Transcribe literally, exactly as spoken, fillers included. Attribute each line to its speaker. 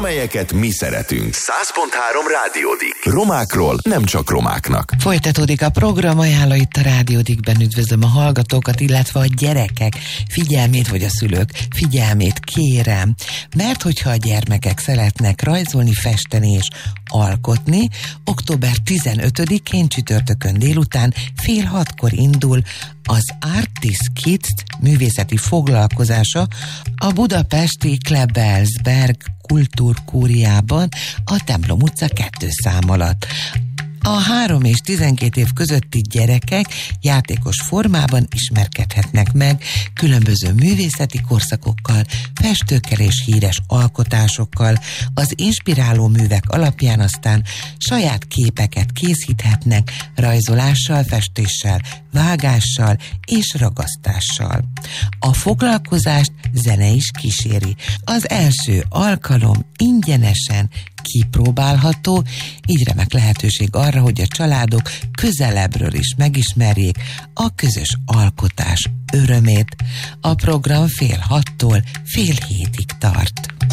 Speaker 1: amelyeket mi szeretünk. száz pont három Rádiódik. Romákról nem csak romáknak.
Speaker 2: Folytatódik a program, ajánló itt a Rádiódikben. Üdvözlöm a hallgatókat, illetve a gyerekek figyelmét, vagy a szülők figyelmét kérem. Mert hogyha a gyermekek szeretnek rajzolni, festeni és alkotni, október tizenötödikén csütörtökön délután fél hatkor indul az Artist Kids művészeti foglalkozása a budapesti Klebelsberg kultúrkúriában a Templom utca kettő szám alatt. A három és tizenkét év közötti gyerekek játékos formában ismerkedhetnek meg különböző művészeti korszakokkal, festőkkel és híres alkotásokkal. Az inspiráló művek alapján aztán saját képeket készíthetnek rajzolással, festéssel, vágással és ragasztással. A foglalkozást zene is kíséri. Az első alkalom ingyenesen kipróbálható, így remek lehetőség arra, hogy a családok közelebbről is megismerjék a közös alkotás örömét. A program fél hattól fél hétig tart.